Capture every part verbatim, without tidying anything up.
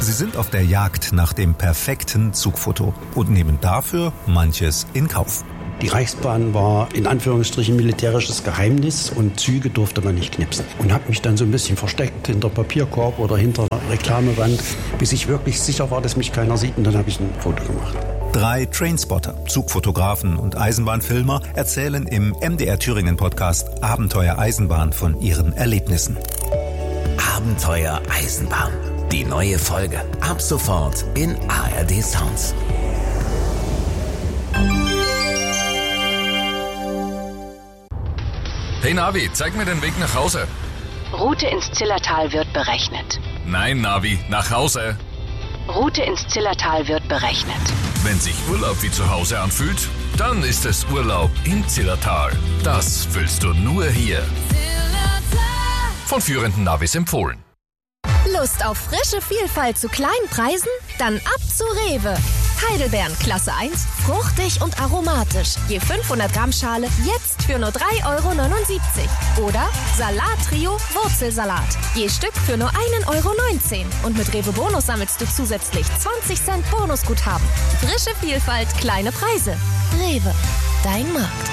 Sie sind auf der Jagd nach dem perfekten Zugfoto und nehmen dafür manches in Kauf. Die Reichsbahn war in Anführungsstrichen militärisches Geheimnis und Züge durfte man nicht knipsen. Und habe mich dann so ein bisschen versteckt hinter Papierkorb oder hinter einer Reklamewand, bis ich wirklich sicher war, dass mich keiner sieht, und dann habe ich ein Foto gemacht. Drei Trainspotter, Zugfotografen und Eisenbahnfilmer erzählen im M D R Thüringen Podcast Abenteuer Eisenbahn von ihren Erlebnissen. Abenteuer Eisenbahn. Die neue Folge. Ab sofort in A R D Sounds. Hey Navi, zeig mir den Weg nach Hause. Route ins Zillertal wird berechnet. Nein, Navi, nach Hause. Route ins Zillertal wird berechnet. Wenn sich Urlaub wie zu Hause anfühlt, dann ist es Urlaub im Zillertal. Das fühlst du nur hier. Von führenden Navis empfohlen. Lust auf frische Vielfalt zu kleinen Preisen? Dann ab zu Rewe. Heidelbeeren Klasse eins, fruchtig und aromatisch. Je fünfhundert Gramm Schale jetzt für nur drei Euro neunundsiebzig. Oder Salat-Trio Wurzelsalat. Je Stück für nur ein Euro neunzehn. Und mit Rewe Bonus sammelst du zusätzlich zwanzig Cent Bonusguthaben. Frische Vielfalt, kleine Preise. Rewe, dein Markt.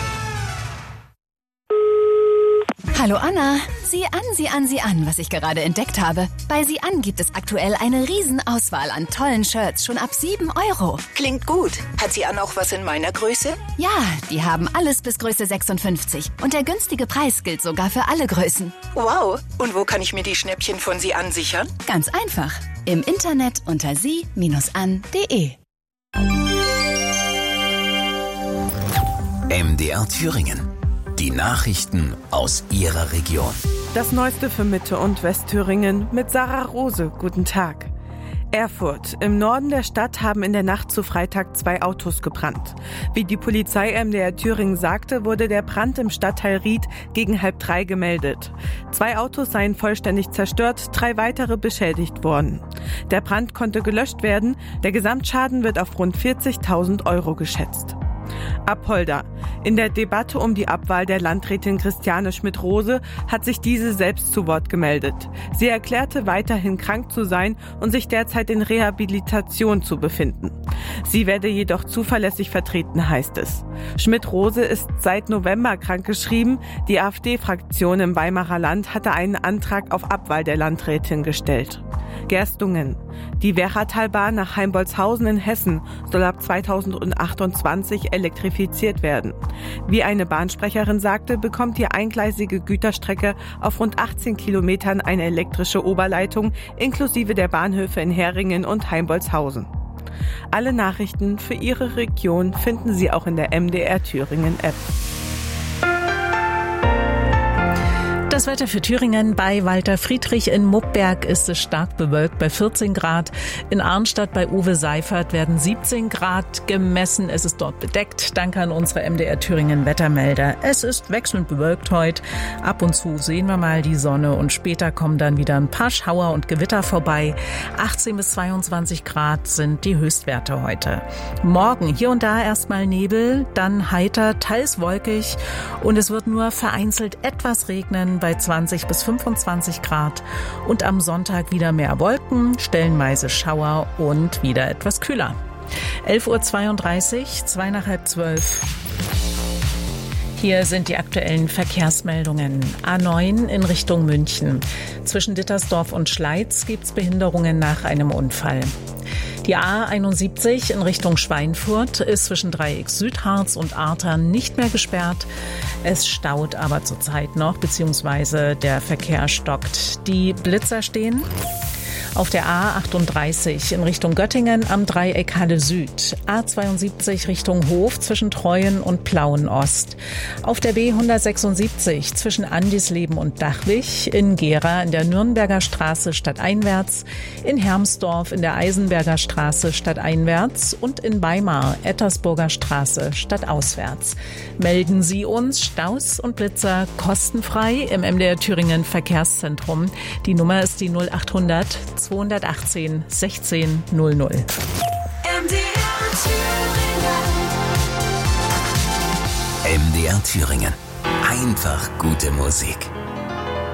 Hallo Anna, sieh an, sieh an, sieh an, was ich gerade entdeckt habe. Bei Sieh an gibt es aktuell eine Riesenauswahl an tollen Shirts, schon ab sieben Euro. Klingt gut. Hat Sieh an auch was in meiner Größe? Ja, die haben alles bis Größe sechsundfünfzig. Und der günstige Preis gilt sogar für alle Größen. Wow, und wo kann ich mir die Schnäppchen von Sieh an sichern? Ganz einfach, im Internet unter sie an punkt de. M D R Thüringen. Die Nachrichten aus Ihrer Region. Das Neueste für Mitte- und Westthüringen mit Sarah Rose. Guten Tag. Erfurt. Im Norden der Stadt haben in der Nacht zu Freitag zwei Autos gebrannt. Wie die Polizei M D R Thüringen sagte, wurde der Brand im Stadtteil Ried gegen halb drei gemeldet. Zwei Autos seien vollständig zerstört, drei weitere beschädigt worden. Der Brand konnte gelöscht werden. Der Gesamtschaden wird auf rund vierzigtausend Euro geschätzt. Apolda. In der Debatte um die Abwahl der Landrätin Christiane Schmidt-Rose hat sich diese selbst zu Wort gemeldet. Sie erklärte, weiterhin krank zu sein und sich derzeit in Rehabilitation zu befinden. Sie werde jedoch zuverlässig vertreten, heißt es. Schmidt-Rose ist seit November krankgeschrieben. Die AfD-Fraktion im Weimarer Land hatte einen Antrag auf Abwahl der Landrätin gestellt. Gerstungen. Die Werratalbahn nach Heimbolzhausen in Hessen soll ab zweitausendachtundzwanzig elektrifiziert werden. Wie eine Bahnsprecherin sagte, bekommt die eingleisige Güterstrecke auf rund achtzehn Kilometern eine elektrische Oberleitung inklusive der Bahnhöfe in Heringen und Heimbolzhausen. Alle Nachrichten für Ihre Region finden Sie auch in der M D R Thüringen App. Das Wetter für Thüringen: bei Walter Friedrich in Muppberg ist es stark bewölkt bei vierzehn Grad. In Arnstadt bei Uwe Seifert werden siebzehn Grad gemessen. Es ist dort bedeckt. Danke an unsere M D R Thüringen Wettermelder. Es ist wechselnd bewölkt heute. Ab und zu sehen wir mal die Sonne und später kommen dann wieder ein paar Schauer und Gewitter vorbei. achtzehn bis zweiundzwanzig Grad sind die Höchstwerte heute. Morgen hier und da erstmal Nebel, dann heiter, teils wolkig und es wird nur vereinzelt etwas regnen bei zwanzig bis fünfundzwanzig Grad und am Sonntag wieder mehr Wolken, stellenweise Schauer und wieder etwas kühler. elf Uhr zweiunddreißig, zwei nach halb zwölf. Hier sind die aktuellen Verkehrsmeldungen. A neun in Richtung München. Zwischen Dittersdorf und Schleiz gibt es Behinderungen nach einem Unfall. Die A einundsiebzig in Richtung Schweinfurt ist zwischen Dreieck Südharz und Artern nicht mehr gesperrt. Es staut aber zurzeit noch, beziehungsweise der Verkehr stockt. Die Blitzer stehen. Auf der A achtunddreißig in Richtung Göttingen am Dreieck Halle Süd. A zweiundsiebzig Richtung Hof zwischen Treuen und Plauen Ost. Auf der B hundertsechsundsiebzig zwischen Andisleben und Dachwig. In Gera in der Nürnberger Straße stadteinwärts. In Hermsdorf in der Eisenberger Straße stadteinwärts. Und in Weimar Ettersburger Straße stadtauswärts. Melden Sie uns Staus und Blitzer kostenfrei im M D R Thüringen Verkehrszentrum. Die Nummer ist die null achthundert zweihundertachtzehn sechzehn null null. M D R Thüringen. M D R Thüringen. Einfach gute Musik.